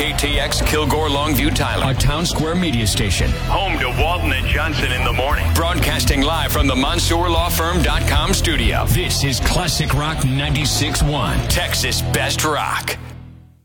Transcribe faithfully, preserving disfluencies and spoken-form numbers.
K T X Kilgore Longview Tyler, a Town Square media station. Home to Walton and Johnson in the morning. Broadcasting live from the Mansour Law Firm dot com studio. This is Classic Rock ninety-six point one, Texas Best Rock.